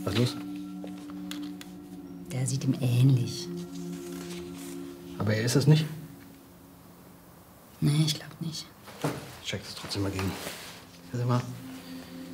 Was ist los? Der sieht ihm ähnlich. Aber er ist es nicht? Nee, ich glaube nicht. Ich check das trotzdem mal gegen. Hör mal.